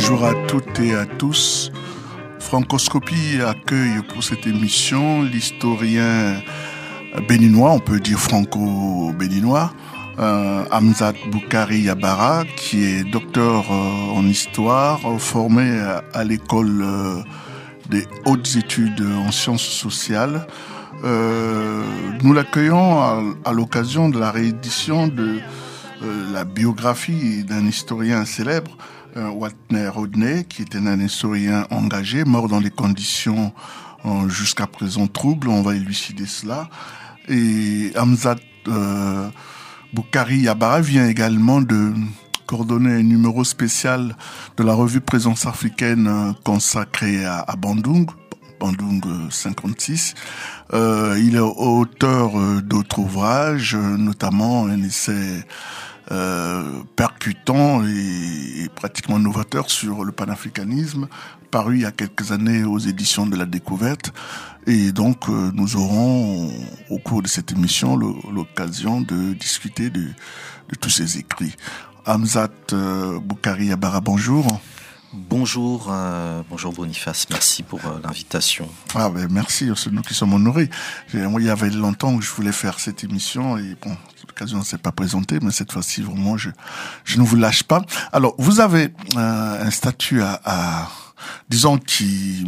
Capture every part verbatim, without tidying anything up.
Bonjour à toutes et à tous. Francoscopie accueille pour cette émission l'historien béninois, on peut dire franco-béninois, euh, Hamzat Boukari Yabara, qui est docteur euh, en histoire, formé à, à l'école euh, des hautes études en sciences sociales. Euh, nous l'accueillons à, à l'occasion de la réédition de euh, la biographie d'un historien célèbre, euh, Watner Rodney, qui était un historien engagé, mort dans des conditions euh, jusqu'à présent troubles. On va élucider cela. Et Hamzat euh, Boukari Yabara vient également de coordonner un numéro spécial de la revue Présence africaine euh, consacrée à, à Bandung, Bandung cinquante-six. Euh, il est auteur euh, d'autres ouvrages, euh, notamment un essai euh, percutant et, et pratiquement novateur sur le panafricanisme, paru il y a quelques années aux éditions de la Découverte. Et donc, euh, nous aurons, au cours de cette émission, le, l'occasion de discuter de, de tous ces écrits. Hamzat euh, Boukari Yabara, bonjour. Bonjour, euh, bonjour Boniface, merci pour euh, l'invitation. Ah ben merci, c'est nous qui sommes honorés. Moi, il y avait longtemps que je voulais faire cette émission et bon, l'occasion ne s'est pas présentée, mais cette fois-ci vraiment, je je ne vous lâche pas. Alors, vous avez euh, un statut à, à disons qui,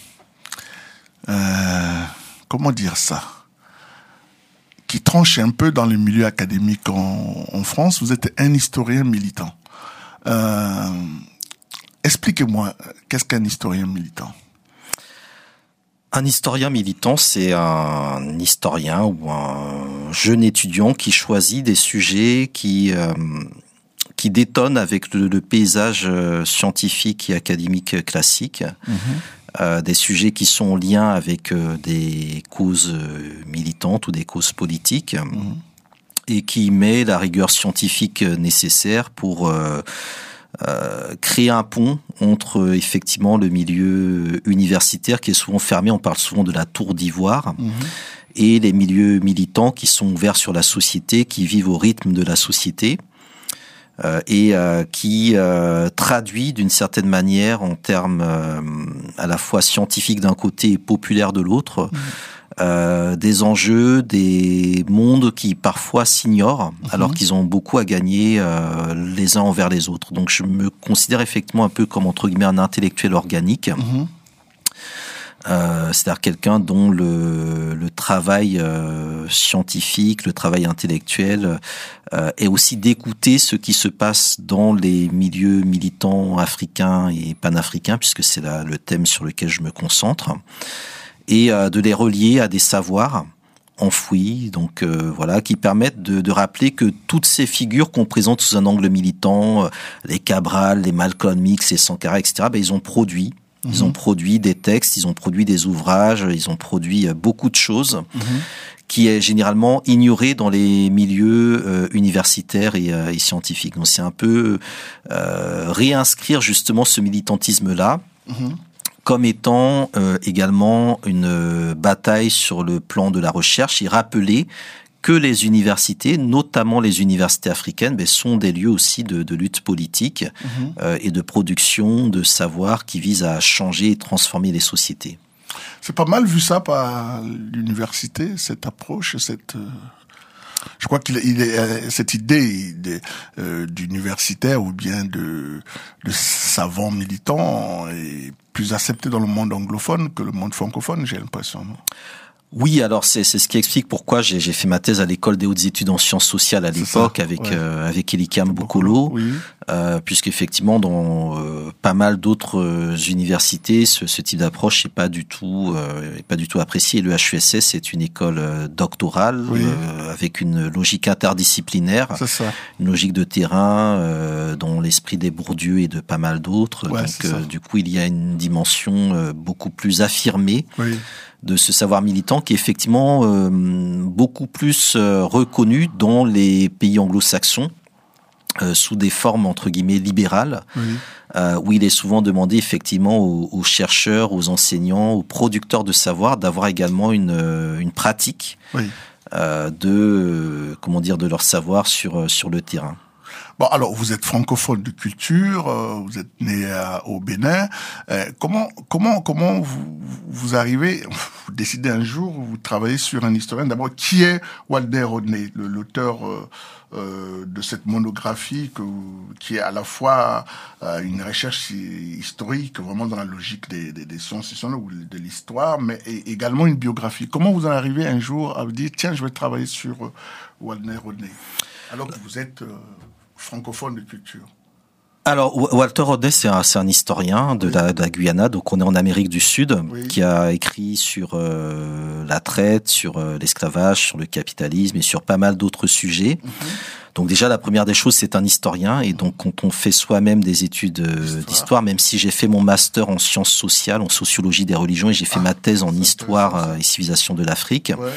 euh, comment dire ça, qui tranche un peu dans le milieu académique en, en France. Vous êtes un historien militant. Euh, Expliquez-moi, qu'est-ce qu'un historien militant ? Un historien militant, c'est un historien ou un jeune étudiant qui choisit des sujets qui euh, qui détonnent avec le, le paysage scientifique et académique classique, mmh. euh, des sujets qui sont en lien avec euh, des causes militantes ou des causes politiques, mmh. et qui met la rigueur scientifique nécessaire pour euh, Euh, créer un pont entre effectivement le milieu universitaire qui est souvent fermé, on parle souvent de la tour d'ivoire, mmh. et les milieux militants qui sont ouverts sur la société, qui vivent au rythme de la société, euh, et euh, qui euh, traduit d'une certaine manière en termes euh, à la fois scientifiques d'un côté et populaires de l'autre, mmh. Euh, des enjeux, des mondes qui parfois s'ignorent, mmh. alors qu'ils ont beaucoup à gagner euh, les uns envers les autres. Donc je me considère effectivement un peu comme, entre guillemets, un intellectuel organique. Mmh. Euh, c'est-à-dire quelqu'un dont le, le travail euh, scientifique, le travail intellectuel euh, est aussi d'écouter ce qui se passe dans les milieux militants africains et panafricains, puisque c'est là le thème sur lequel je me concentre, et euh, de les relier à des savoirs enfouis, donc euh, voilà, qui permettent de, de rappeler que toutes ces figures qu'on présente sous un angle militant, euh, les Cabral, les Malcolm X, les Sankara, et cetera, ben, ils ont produit, mmh. ils ont produit des textes, ils ont produit des ouvrages, ils ont produit euh, beaucoup de choses, mmh. qui est généralement ignoré dans les milieux euh, universitaires et, euh, et scientifiques. Donc c'est un peu euh, réinscrire justement ce militantisme-là, mmh. comme étant euh, également une euh, bataille sur le plan de la recherche, et rappeler que les universités, notamment les universités africaines, ben, sont des lieux aussi de, de lutte politique, mmh. euh, et de production de savoir qui visent à changer et transformer les sociétés. C'est pas mal vu ça par l'université, cette approche, cette... Euh... Je crois qu'il il est, cette idée de, euh, d'universitaire ou bien de, de savant militant est plus acceptée dans le monde anglophone que le monde francophone, j'ai l'impression. Non ? Oui, alors c'est c'est ce qui explique pourquoi j'ai j'ai fait ma thèse à l'école des hautes études en sciences sociales à l'époque, avec ouais. euh, avec Elikam Bokolo, oui. euh, puisqu'effectivement dans euh, pas mal d'autres euh, universités, ce, ce type d'approche n'est pas du tout euh, est pas du tout apprécié. Le H U S S est une école euh, doctorale, oui. euh, avec une logique interdisciplinaire, c'est ça. Une logique de terrain euh, dont l'esprit des Bourdieu et de pas mal d'autres. Ouais, donc euh, du coup il y a une dimension euh, beaucoup plus affirmée. Oui. de ce savoir militant qui est effectivement euh, beaucoup plus euh, reconnu dans les pays anglo-saxons, euh, sous des formes entre guillemets libérales, oui. euh, où il est souvent demandé effectivement aux, aux chercheurs, aux enseignants, aux producteurs de savoir d'avoir également une, une pratique oui. euh, de, comment dire, de leur savoir sur, sur le terrain. Bon, alors vous êtes francophone de culture, euh, vous êtes né euh, au Bénin. Euh, comment comment comment vous vous arrivez, vous décidez un jour, vous travaillez sur un historien. D'abord, qui est Walter Rodney, le, l'auteur euh, euh, de cette monographie que, qui est à la fois euh, une recherche historique, vraiment dans la logique des, des, des sciences ou de l'histoire, mais également une biographie. Comment vous en arrivez un jour à vous dire, tiens, je vais travailler sur euh, Walter Rodney, alors que vous êtes euh, francophone de culture? Alors, Walter Rodney, c'est un, c'est un historien de, oui. la, de la Guyana, donc on est en Amérique du Sud, oui. qui a écrit sur euh, la traite, sur euh, l'esclavage, sur le capitalisme et sur pas mal d'autres sujets. Mm-hmm. Donc déjà, la première des choses, c'est un historien, et donc quand on fait soi-même des études euh, d'histoire, même si j'ai fait mon master en sciences sociales, en sociologie des religions, et j'ai fait ah, ma thèse en histoire euh, et civilisation de l'Afrique, ouais.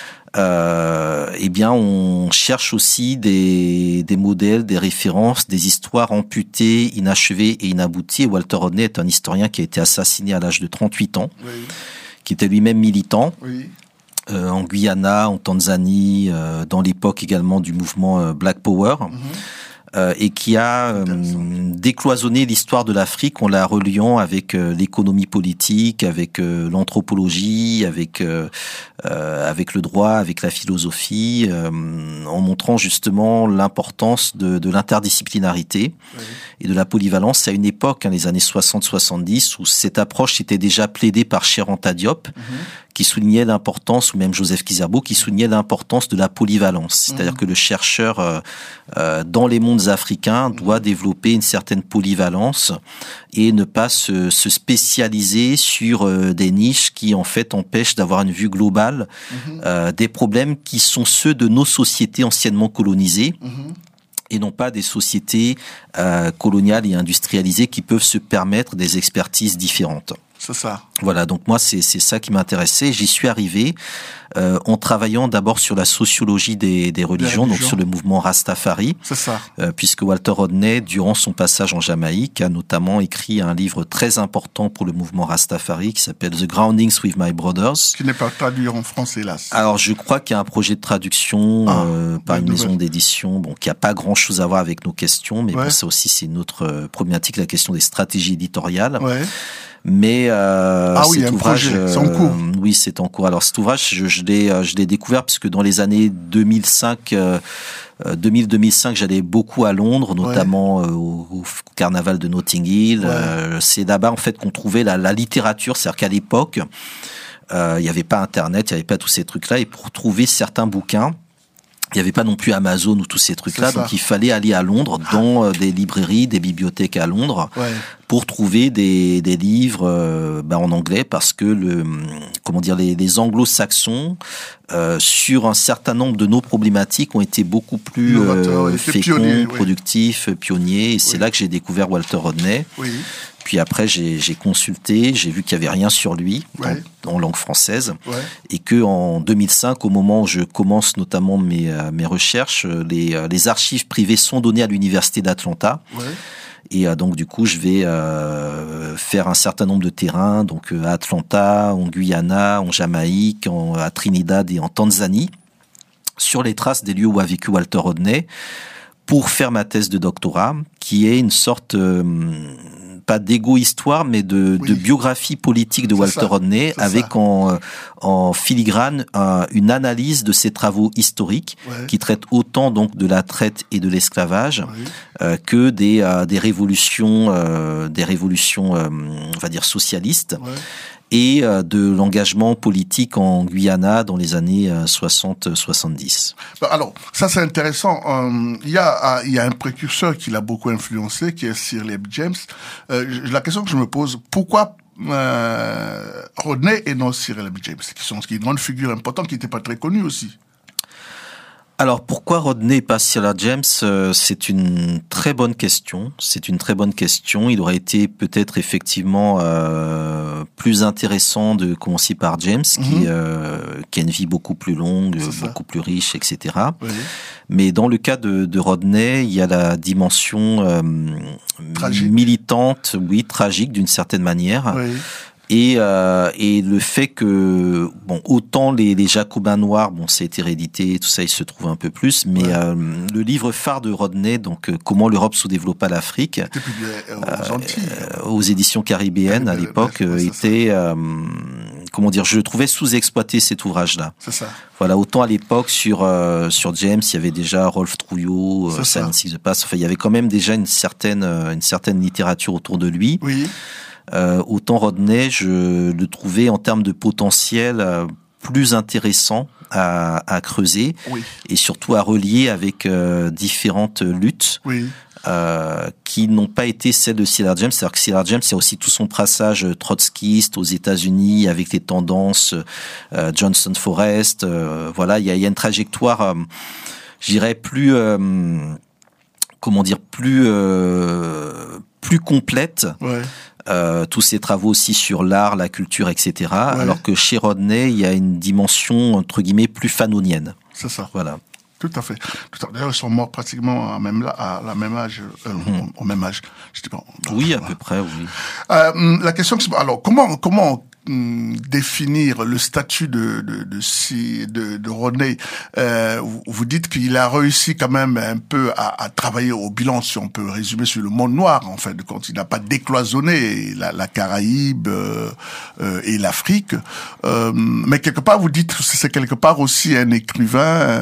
Euh, eh bien, on cherche aussi des, des modèles, des références, des histoires amputées, inachevées et inabouties. Et Walter Rodney est un historien qui a été assassiné à l'âge de trente-huit ans, oui. qui était lui-même militant, oui. euh, en Guyana, en Tanzanie, euh, dans l'époque également du mouvement euh, Black Power. Mm-hmm. Euh, et qui a euh, décloisonné l'histoire de l'Afrique en la reliant avec euh, l'économie politique, avec euh, l'anthropologie, avec euh, euh, avec le droit, avec la philosophie, euh, en montrant justement l'importance de, de l'interdisciplinarité oui. et de la polyvalence à une époque, hein, les années soixante soixante-dix, où cette approche était déjà plaidée par Cheikh Anta Diop, mm-hmm. qui soulignait l'importance, ou même Joseph Kizerbo, qui soulignait l'importance de la polyvalence. C'est-à-dire mmh. que le chercheur, euh, euh, dans les mondes africains, doit mmh. développer une certaine polyvalence et ne pas se, se spécialiser sur euh, des niches qui, en fait, empêchent d'avoir une vue globale mmh. euh, des problèmes qui sont ceux de nos sociétés anciennement colonisées. Mmh. et non pas des sociétés euh, coloniales et industrialisées qui peuvent se permettre des expertises différentes. C'est ça. Voilà, donc moi, c'est, c'est ça qui m'intéressait. J'y suis arrivé euh, en travaillant d'abord sur la sociologie des, des religions, donc sur le mouvement Rastafari. C'est ça. Euh, puisque Walter Rodney, durant son passage en Jamaïque, a notamment écrit un livre très important pour le mouvement Rastafari qui s'appelle The Groundings with My Brothers. Qui n'est pas traduit en français, hélas. Alors, je crois qu'il y a un projet de traduction ah, euh, par une maison d'édition, bon, qui n'a pas grand-chose à voir avec nos questions, mais ouais. bon, ça aussi, c'est une autre euh, problématique, la question des stratégies éditoriales. Ouais. Mais euh, ah oui, cet un ouvrage, projet, c'est en cours. Euh, oui, c'est en cours. Alors cet ouvrage, je, je l'ai, je l'ai découvert puisque dans les années deux mille cinq, euh, deux mille deux mille cinq, j'allais beaucoup à Londres, notamment ouais. euh, au, au carnaval de Notting Hill. Ouais. Euh, c'est là-bas en fait qu'on trouvait la, la littérature, c'est-à-dire qu'à l'époque, euh, il n'y avait pas Internet, il n'y avait pas tous ces trucs-là, et pour trouver certains bouquins. Il n'y avait pas non plus Amazon ou tous ces trucs-là, donc il fallait aller à Londres, dans euh, des librairies, des bibliothèques à Londres, ouais. pour trouver des, des livres euh, bah, en anglais, parce que le, comment dire, les, les anglo-saxons, euh, sur un certain nombre de nos problématiques, ont été beaucoup plus euh, féconds, pionniers, productifs, oui. pionniers, et oui. c'est là que j'ai découvert Walter Rodney. Oui. Puis après, j'ai, j'ai consulté, j'ai vu qu'il n'y avait rien sur lui ouais. en, en langue française, ouais. et que en deux mille cinq, au moment où je commence notamment mes, euh, mes recherches, les, les archives privées sont données à l'université d'Atlanta. Ouais. Et euh, donc du coup, je vais euh, faire un certain nombre de terrains, donc euh, à Atlanta, en Guyana, en Jamaïque, en, à Trinidad et en Tanzanie, sur les traces des lieux où a vécu Walter Rodney, pour faire ma thèse de doctorat, qui est une sorte euh, pas d'égo-histoire, mais de, oui. de biographie politique de c'est Walter ça, Rodney, avec en, en filigrane euh, une analyse de ses travaux historiques, ouais. qui traitent autant donc de la traite et de l'esclavage oui. euh, que des, euh, des révolutions, euh, des révolutions, euh, on va dire socialistes. Ouais. et de l'engagement politique en Guyana dans les années soixante soixante-dix. Alors, ça c'est intéressant. Euh, il y a il y a un précurseur qui l'a beaucoup influencé, qui est Sir Leib James. Euh, la question que je me pose, pourquoi euh, Rodney et non Sir Leib James, qui sont qui est une grande figure importante, qui n'était pas très connue aussi? Alors, pourquoi Rodney et pas Sir James? euh, C'est une très bonne question. C'est une très bonne question. Il aurait été peut-être effectivement euh, plus intéressant de commencer par James, mm-hmm. qui, euh, qui a une vie beaucoup plus longue, c'est beaucoup ça. plus riche, et cetera. Oui. Mais dans le cas de, de Rodney, il y a la dimension euh, militante, oui, tragique d'une certaine manière. Oui. Et, euh, et le fait que, bon, autant les, les Jacobins noirs, bon, c'est hérédité, tout ça, il se trouve un peu plus, mais ouais. euh, le livre phare de Rodney, donc, euh, Comment l'Europe sous-développa l'Afrique, euh, aux, Antilles, euh, aux éditions caribéennes à l'époque, euh, était, euh, comment dire, je le trouvais sous-exploité cet ouvrage-là. C'est ça. Voilà, autant à l'époque sur euh, sur James, il y avait déjà Rolf Trouillot, euh, Silence of the Past, enfin, il y avait quand même déjà une certaine une certaine littérature autour de lui. Oui. Euh, autant Rodney, je le trouvais en termes de potentiel euh, plus intéressant à, à creuser oui. et surtout à relier avec euh, différentes luttes oui. euh, qui n'ont pas été celles de Cedar James. C'est-à-dire que Cedar James, c'est aussi tout son brassage trotskiste aux États-Unis avec les tendances euh, Johnson Forrest. Euh, voilà, il y a, y a une trajectoire, euh, je dirais plus, euh, comment dire, plus euh, plus complète. Ouais. Euh, tous ses travaux aussi sur l'art, la culture, et cetera. Ouais. Alors que chez Rodney, il y a une dimension entre guillemets plus fanonienne. C'est ça. Voilà. Tout à fait. Tout à... D'ailleurs, ils sont morts pratiquement à, même, à la même âge, euh, mmh. au, au même âge. Je dis pas, oui, à peu près, oui. Euh, la question, alors comment comment hum, définir le statut de de de, de, de Rodney? euh, vous, vous dites qu'il a réussi quand même un peu à, à travailler au bilan, si on peut résumer, sur le monde noir, en fait, quand il n'a pas décloisonné la, la Caraïbe euh, euh, et l'Afrique. Euh, mais quelque part, vous dites que c'est quelque part aussi un écrivain.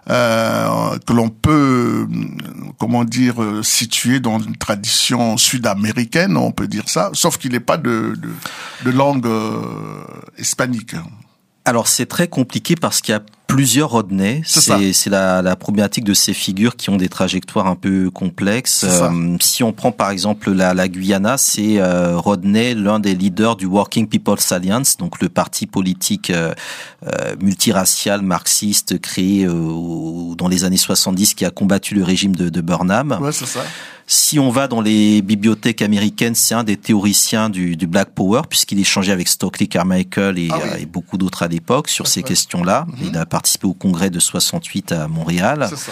Euh, que l'on peut, comment dire, situer dans une tradition sud-américaine, on peut dire ça, sauf qu'il n'est pas de, de, de langue euh, hispanique. Alors c'est très compliqué parce qu'il y a plusieurs Rodney. C'est, c'est la, la problématique de ces figures qui ont des trajectoires un peu complexes. Euh, si on prend par exemple la, la Guyana, c'est euh, Rodney, l'un des leaders du Working People's Alliance, donc le parti politique euh, euh, multiracial marxiste créé euh, dans les années soixante-dix qui a combattu le régime de, de Burnham. Ouais, c'est ça. Si on va dans les bibliothèques américaines, c'est un des théoriciens du, du Black Power, puisqu'il échangeait avec Stokely Carmichael et, ah oui. euh, et beaucoup d'autres à l'époque sur ces ouais. questions-là. Mm-hmm. Il a participé au congrès de soixante-huit à Montréal. C'est ça.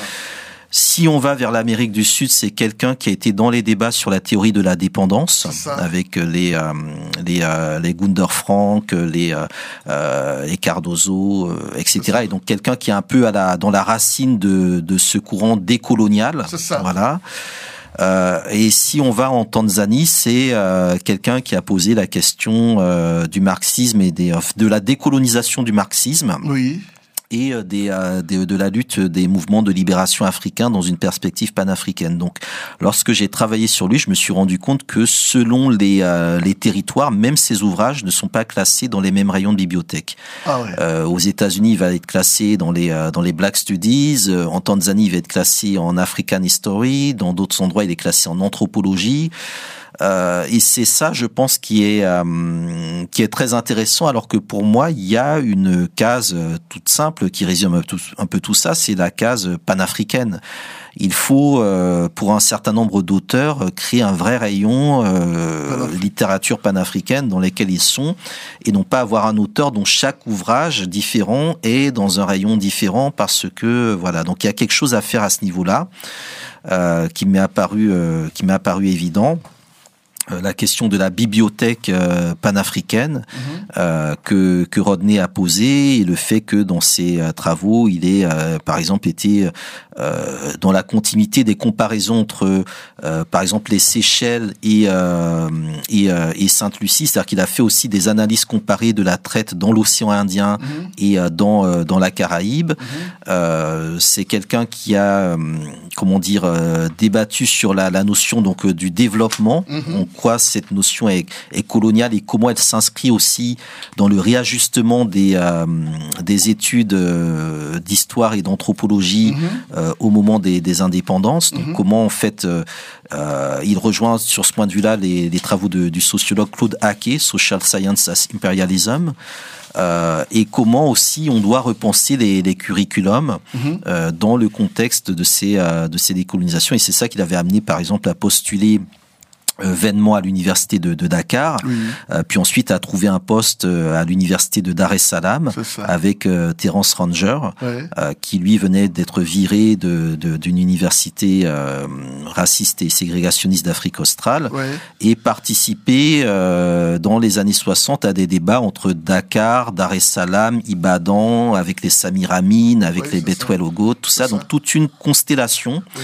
Si on va vers l'Amérique du Sud, c'est quelqu'un qui a été dans les débats sur la théorie de la dépendance, avec les euh, les euh, les Gunder Frank, les euh, les Cardozo, euh, et cetera. Et donc quelqu'un qui est un peu à la dans la racine de de ce courant décolonial. C'est ça. Voilà. Euh, et si on va en Tanzanie, c'est euh, quelqu'un qui a posé la question euh, du marxisme et des, de la décolonisation du marxisme. Oui. Et des, euh, des, de la lutte des mouvements de libération africains dans une perspective panafricaine. Donc, lorsque j'ai travaillé sur lui, je me suis rendu compte que selon les, euh, les territoires, même ces ouvrages ne sont pas classés dans les mêmes rayons de bibliothèque. Ah ouais. euh, aux États-Unis, il va être classé dans les euh, dans les Black Studies. Euh, en Tanzanie, il va être classé en African History. Dans d'autres endroits, il est classé en anthropologie. Euh, et c'est ça, je pense, qui est euh, qui est très intéressant. Alors que pour moi, il y a une case toute simple qui résume un peu tout, un peu tout ça. C'est la case panafricaine. Il faut, euh, pour un certain nombre d'auteurs, créer un vrai rayon euh, littérature panafricaine dans lequel ils sont, et non pas avoir un auteur dont chaque ouvrage différent est dans un rayon différent, parce que voilà. Donc il y a quelque chose à faire à ce niveau-là euh, qui m'est apparu euh, qui m'est apparu évident. La question de la bibliothèque euh, panafricaine mm-hmm. euh, que que Rodney a posée, et le fait que dans ses euh, travaux, il ait euh, par exemple été euh, dans la continuité des comparaisons entre euh, par exemple les Seychelles et euh, et, euh, et Sainte-Lucie, c'est-à-dire qu'il a fait aussi des analyses comparées de la traite dans l'océan Indien mm-hmm. et euh, dans euh, dans la Caraïbe. Mm-hmm. Euh, c'est quelqu'un qui a euh, comment dire euh, débattu sur la la notion donc euh, du développement. Mm-hmm. On Quoi cette notion est, est coloniale et comment elle s'inscrit aussi dans le réajustement des euh, des études euh, d'histoire et d'anthropologie mm-hmm. euh, au moment des, des indépendances. Donc mm-hmm. comment en fait euh, euh, il rejoint sur ce point de vue-là les, les travaux de, du sociologue Claude Hackey, Social Science as Imperialism. Euh, et comment aussi on doit repenser les, les curriculums mm-hmm. euh, dans le contexte de ces euh, de ces décolonisations. Et c'est ça qu'il avait amené par exemple à postuler vainement à l'université de, de Dakar, oui. euh, puis ensuite a trouvé un poste à l'université de Dar es Salaam avec euh, Terence Ranger, ouais. euh, qui lui venait d'être viré de, de, d'une université euh, raciste et ségrégationniste d'Afrique australe, ouais. et participé euh, dans les années soixante à des débats entre Dakar, Dar es Salaam, Ibadan, avec les Samir Amin, avec ouais, les Bethuel Ogot, tout ça, ça, donc toute une constellation. Oui.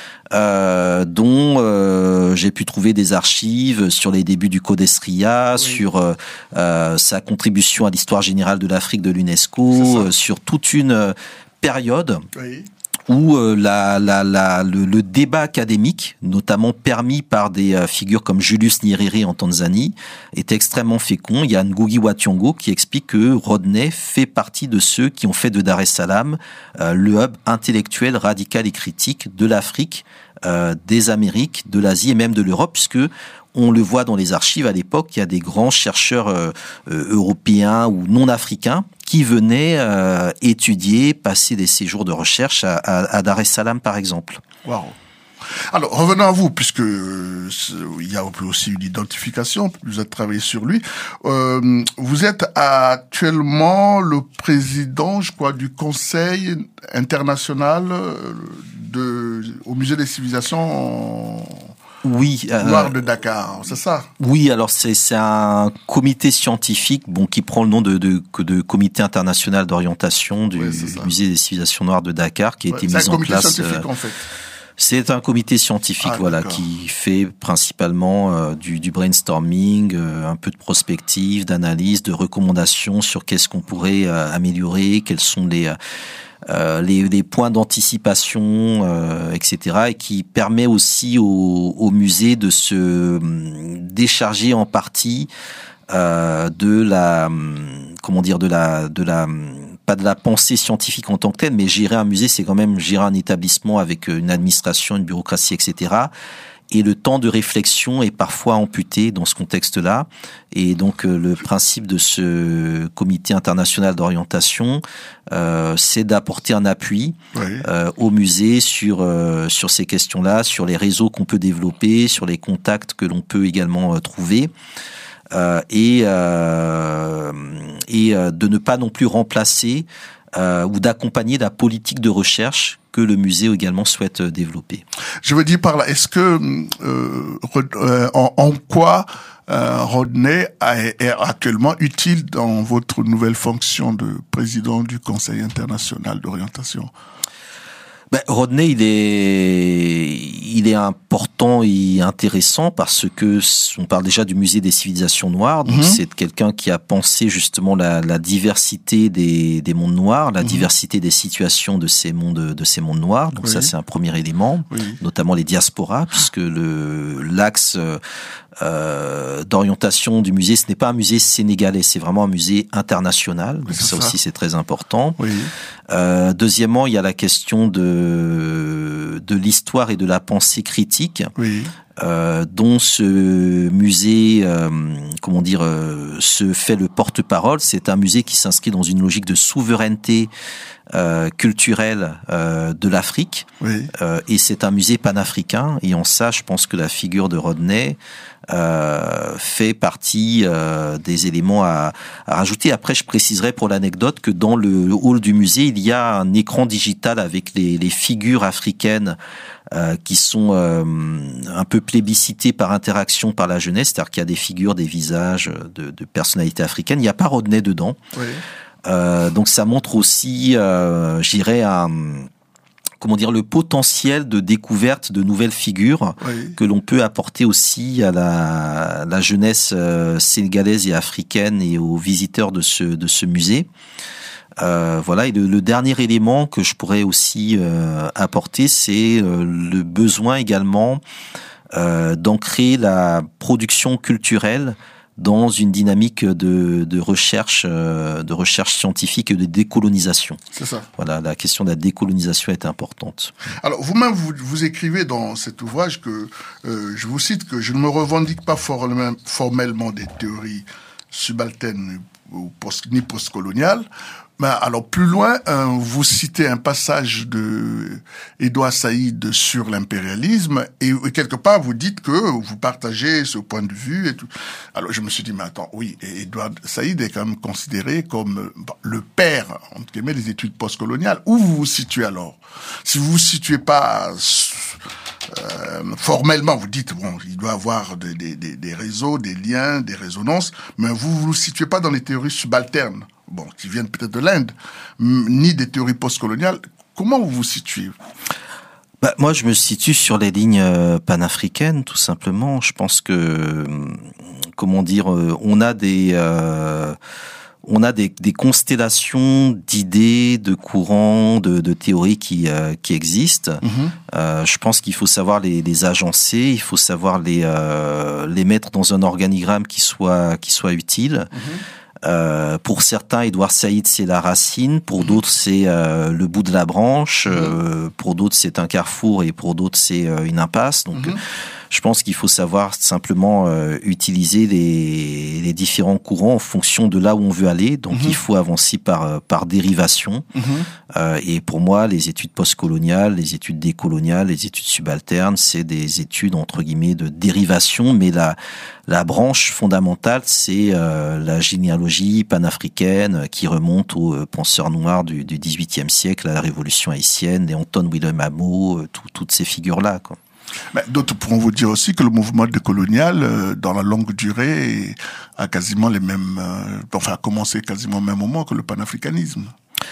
Euh, dont euh, j'ai pu trouver des archives sur les débuts du Codesria, oui. sur euh, euh, sa contribution à l'histoire générale de l'Afrique de l'UNESCO, euh, sur toute une euh, période oui. où euh, la, la, la, le, le débat académique, notamment permis par des euh, figures comme Julius Nyerere en Tanzanie, est extrêmement fécond. Il y a Ngugi wa Thiong'o qui explique que Rodney fait partie de ceux qui ont fait de Dar es Salaam euh, le hub intellectuel, radical et critique de l'Afrique, euh, des Amériques, de l'Asie et même de l'Europe, puisque on le voit dans les archives à l'époque, il y a des grands chercheurs euh, euh, européens ou non africains qui venaient euh, étudier, passer des séjours de recherche à, à, à Dar es Salaam, par exemple. Wow. Alors, revenons à vous, puisque euh, il y a aussi une identification, vous avez travaillé sur lui. Euh, vous êtes actuellement le président, je crois, du Conseil international de, au Musée des civilisations en... Oui, euh, Noir de Dakar, c'est ça? Oui, alors c'est c'est un comité scientifique, bon, qui prend le nom de de, de Comité international d'orientation du oui, Musée des civilisations noires de Dakar, qui a ouais, été mis en place. C'est un comité scientifique, euh, en fait. C'est un comité scientifique, ah, voilà, d'accord. qui fait principalement euh, du, du brainstorming, euh, un peu de prospective, d'analyse, de recommandations sur qu'est-ce qu'on pourrait euh, améliorer, quels sont les euh, Euh, les, les points d'anticipation, euh, et cetera, et qui permet aussi au, au musée de se décharger en partie euh, de la, comment dire, de la, de la, pas de la pensée scientifique en tant que telle, mais gérer un musée, c'est quand même gérer un établissement avec une administration, une bureaucratie, et cetera. Et le temps de réflexion est parfois amputé dans ce contexte-là. Et donc, euh, le principe de ce comité international d'orientation, euh, c'est d'apporter un appui oui. euh, au musée sur euh, sur ces questions-là, sur les réseaux qu'on peut développer, sur les contacts que l'on peut également euh, trouver. Euh, et euh, et euh, de ne pas non plus remplacer euh, ou d'accompagner la politique de recherche que le musée également souhaite développer. Je veux dire par là, est-ce que euh, euh, en, en quoi euh, Rodney est actuellement utile dans votre nouvelle fonction de président du Conseil international d'orientation? Ben, Rodney, il est, il est important et intéressant parce que on parle déjà du musée des civilisations noires. Donc, mm-hmm. c'est quelqu'un qui a pensé justement la, la diversité des, des mondes noirs, la mm-hmm. diversité des situations de ces mondes, de ces mondes noirs. Donc, oui. ça, c'est un premier élément, oui. notamment les diasporas, puisque le, l'axe, euh, d'orientation du musée, ce n'est pas un musée sénégalais, c'est vraiment un musée international. Donc, ça, ça aussi, c'est très important. Oui. Euh, deuxièmement, il y a la question de de l'histoire et de la pensée critique, oui. euh, dont ce musée, euh, comment dire, euh, se fait le porte-parole. C'est un musée qui s'inscrit dans une logique de souveraineté euh, culturelle euh, de l'Afrique, oui. euh, et c'est un musée panafricain. Et en ça, je pense que la figure de Rodney Euh, fait partie euh, des éléments à, à rajouter. Après, je préciserai pour l'anecdote que dans le hall du musée, il y a un écran digital avec les, les figures africaines euh, qui sont euh, un peu plébiscitées par interaction par la jeunesse, c'est-à-dire qu'il y a des figures, des visages de, de personnalités africaines. Il n'y a pas Rodney dedans. Oui. Euh, donc ça montre aussi, euh, j'irais, un... comment dire, le potentiel de découverte de nouvelles figures oui. que l'on peut apporter aussi à la, la jeunesse euh, sénégalaise et africaine et aux visiteurs de ce, de ce musée. Euh, voilà. Et le, le dernier élément que je pourrais aussi euh, apporter, c'est euh, le besoin également euh, d'ancrer la production culturelle dans une dynamique de, de recherche, de recherche scientifique et de décolonisation. C'est ça. Voilà, la question de la décolonisation est importante. Alors, vous-même, vous, vous écrivez dans cet ouvrage que, euh, je vous cite, que je ne me revendique pas formellement des théories subalterne ou post, ni postcoloniale. Mais alors plus loin, euh, vous citez un passage de Édouard Saïd sur l'impérialisme et, et quelque part vous dites que vous partagez ce point de vue et tout. Alors je me suis dit mais attends, oui, Édouard Saïd est quand même considéré comme bon, le père entre guillemets des études postcoloniales. Où vous vous situez alors? Si vous vous situez pas euh, formellement, vous dites bon, il doit avoir des, des, des, des réseaux, des liens, des résonances, mais vous vous vous situez pas dans les théories subalternes. Bon, qui viennent peut-être de l'Inde, ni des théories postcoloniales. Comment vous vous situez? Bah, moi, je me situe sur les lignes panafricaines, tout simplement. Je pense que, comment dire, on a des, euh, on a des, des constellations d'idées, de courants, de, de théories qui, euh, qui existent. Mm-hmm. Euh, je pense qu'il faut savoir les, les agencer, il faut savoir les, euh, les mettre dans un organigramme qui soit, qui soit utile. Mm-hmm. Euh, pour certains, Édouard Saïd, c'est la racine. Pour d'autres, c'est euh, le bout de la branche. Euh, pour d'autres, c'est un carrefour. Et pour d'autres, c'est euh, une impasse. Donc, mm-hmm. je pense qu'il faut savoir simplement euh, utiliser les, les différents courants en fonction de là où on veut aller. Donc, mm-hmm. il faut avancer par, par dérivation. Mm-hmm. Euh, et pour moi, les études postcoloniales, les études décoloniales, les études subalternes, c'est des études, entre guillemets, de dérivation. Mais la, la branche fondamentale, c'est euh, la généalogie panafricaine qui remonte aux euh, penseurs noirs du, du dix-huitième siècle, à la Révolution haïtienne, les Anton Willem Amo, euh, tout, toutes ces figures-là, quoi. Mais d'autres pourront vous dire aussi que le mouvement décolonial, euh, dans la longue durée, a quasiment les mêmes, euh, enfin, a commencé quasiment au même moment que le panafricanisme.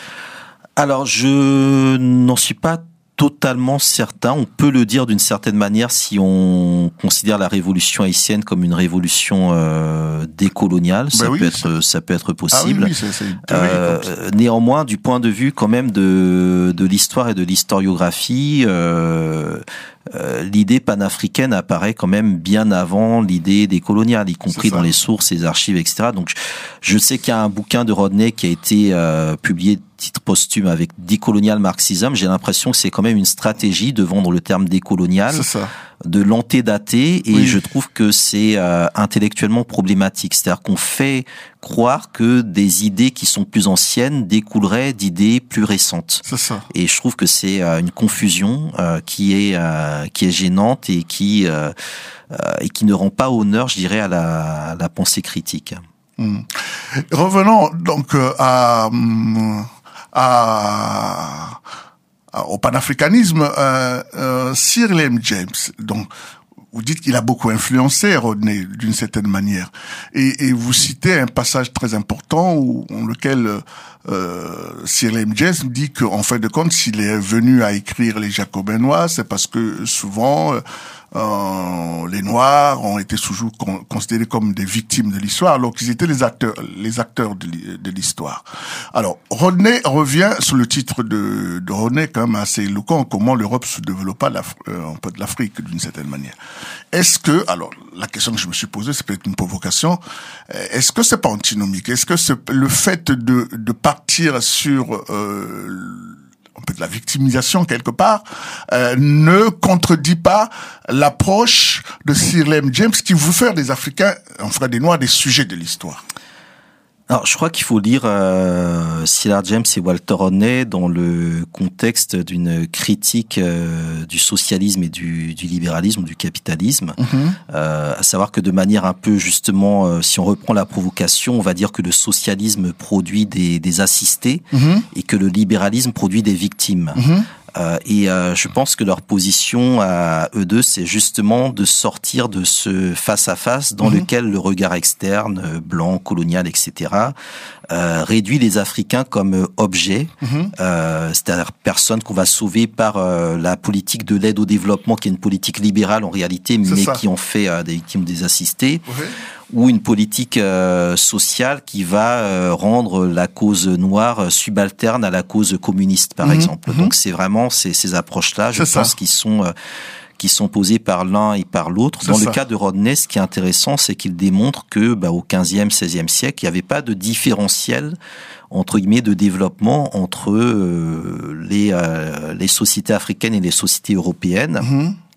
Alors, je n'en suis pas totalement certain. On peut le dire d'une certaine manière si on considère la révolution haïtienne comme une révolution euh, décoloniale. Ben ça oui, peut être, ça peut être possible. Ah oui, oui, c'est, c'est une théorie euh, néanmoins, du point de vue quand même de de l'histoire et de l'historiographie, euh, euh, l'idée panafricaine apparaît quand même bien avant l'idée décoloniale, y compris dans les sources, les archives, et cetera. Donc, je sais qu'il y a un bouquin de Rodney qui a été euh, publié titre posthume avec décolonial marxisme. J'ai l'impression que c'est quand même une stratégie de vendre le terme décolonial, de l'antédater, et oui. je trouve que c'est euh, intellectuellement problématique. C'est-à-dire qu'on fait croire que des idées qui sont plus anciennes découleraient d'idées plus récentes. C'est ça. Et je trouve que c'est euh, une confusion euh, qui est euh, qui est gênante et qui euh, euh, et qui ne rend pas honneur, je dirais, à la, à la pensée critique. Mmh. Revenons donc euh, à À, à, au panafricanisme, euh, euh, Sir Liam James, donc vous dites qu'il a beaucoup influencé Rodney d'une certaine manière, et, et vous citez un passage très important où, dans lequel euh, Sir Liam James dit qu'en fin de compte, s'il est venu à écrire les Jacobins noirs, c'est parce que souvent euh, les Noirs ont été toujours con- considérés comme des victimes de l'histoire, alors qu'ils étaient les acteurs, les acteurs de, de l'histoire. Alors, Rodney revient sur le titre de, de Rodney, quand même assez éloquent, comment l'Europe se développa euh, un peu de l'Afrique d'une certaine manière. Est-ce que, alors, la question que je me suis posée, c'est peut-être une provocation, est-ce que c'est pas antinomique? Est-ce que c'est le fait de, de partir sur euh, un peu de la victimisation quelque part, euh, ne contredit pas l'approche de Sir Liam James qui veut faire des Africains, enfin des Noirs, des sujets de l'histoire? Alors, je crois qu'il faut lire euh, Sir James et Walter Rodney dans le contexte d'une critique euh, du socialisme et du, du libéralisme, du capitalisme. Mm-hmm. Euh, à savoir que de manière un peu justement, euh, si on reprend la provocation, on va dire que le socialisme produit des, des assistés mm-hmm. et que le libéralisme produit des victimes. Mm-hmm. Euh, et euh, je pense que leur position à eux deux, c'est justement de sortir de ce face-à-face dans mmh. lequel le regard externe, blanc, colonial, et cetera, euh, réduit les Africains comme objets, mmh. euh, c'est-à-dire personnes qu'on va sauver par euh, la politique de l'aide au développement, qui est une politique libérale en réalité, c'est mais ça. Qui en fait euh, des victimes, des assistés. Oui. Ou une politique euh, sociale qui va euh, rendre la cause noire subalterne à la cause communiste, par mmh, exemple. Mmh. Donc c'est vraiment ces, ces approches-là, je c'est pense, ça. qui sont euh, qui sont posées par l'un et par l'autre. C'est Dans ça. le cas de Rodney, ce qui est intéressant, c'est qu'il démontre que bah, au quinzième, seizième siècle, il n'y avait pas de différentiel entre guillemets de développement entre euh, les euh, les sociétés africaines et les sociétés européennes. Mmh.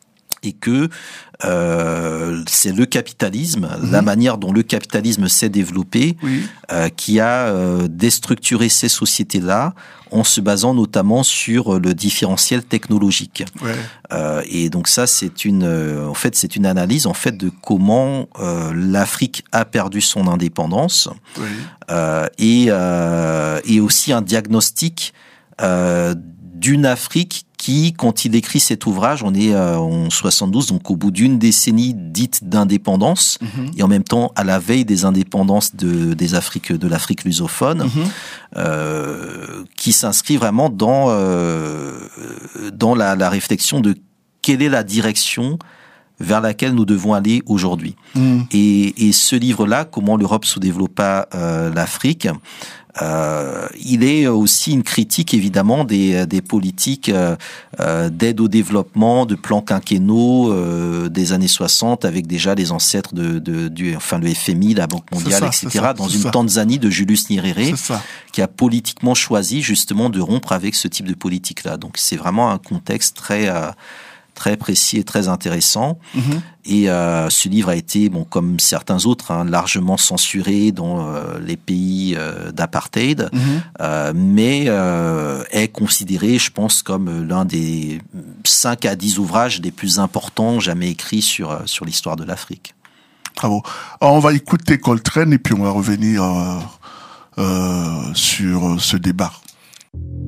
et que euh, c'est le capitalisme, mmh. la manière dont le capitalisme s'est développé, oui. euh, qui a euh, déstructuré ces sociétés-là en se basant notamment sur le différentiel technologique. Ouais. Euh, et donc ça, c'est une, euh, en fait, c'est une analyse en fait de comment euh, l'Afrique a perdu son indépendance, oui. euh, et euh, et aussi un diagnostic euh, d'une Afrique qui, quand il écrit cet ouvrage, on est euh, en soixante-douze, donc au bout d'une décennie dite d'indépendance, mm-hmm. et en même temps à la veille des indépendances de, des Afriques, de l'Afrique lusophone, mm-hmm. euh, qui s'inscrit vraiment dans euh, dans la, la réflexion de quelle est la direction vers laquelle nous devons aller aujourd'hui. Mm. Et, et ce livre-là, comment l'Europe sous-développa euh, l'Afrique, Euh, il est aussi une critique évidemment des, des politiques euh, d'aide au développement, de plans quinquennaux euh, des années soixante, avec déjà les ancêtres de, de du, enfin le F M I, la Banque mondiale, ça, et cetera. Ça, dans une ça. Tanzanie de Julius Nyerere, qui a politiquement choisi justement de rompre avec ce type de politique-là. Donc c'est vraiment un contexte très euh, très précis et très intéressant. Mm-hmm. Et euh, ce livre a été, bon, comme certains autres, hein, largement censuré dans euh, les pays euh, d'apartheid, mm-hmm. euh, mais euh, est considéré, je pense, comme l'un des cinq à dix ouvrages les plus importants jamais écrits sur sur l'histoire de l'Afrique. Bravo. Alors, on va écouter Coltrane et puis on va revenir euh, euh, sur ce débat.